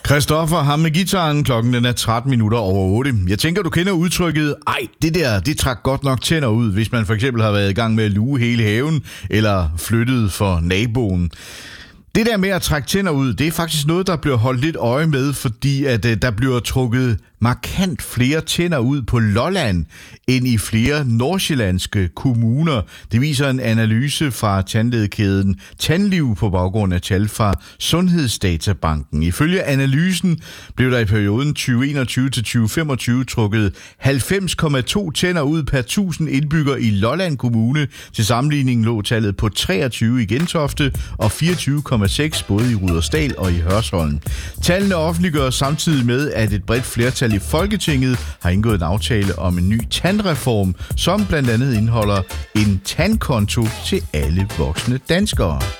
Christoffer, ham med gitaren, klokken den er 13 minutter over 8. Jeg tænker, du kender udtrykket, det trak godt nok tænder ud, hvis man for eksempel har været i gang med at luge hele haven, eller flyttet for naboen. Det der med at trække tænder ud, det er faktisk noget, der bliver holdt lidt øje med, fordi at der bliver trukket markant flere tænder ud på Lolland end i flere nordsjællandske kommuner. Det viser en analyse fra tandlægekæden Tandliv på baggrund af tal fra Sundhedsdatabanken. Ifølge analysen blev der i perioden 2021 til 2025 trukket 90,2 tænder ud per 1000 indbyggere i Lolland Kommune. Til sammenligning lå tallet på 23 i Gentofte og 24,6 både i Rudersdal og i Hørsholm. Tallene offentliggøres samtidig med, at et bredt flertal i Folketinget har indgået en aftale om en ny tandreform, som blandt andet indeholder en tandkonto til alle voksne danskere.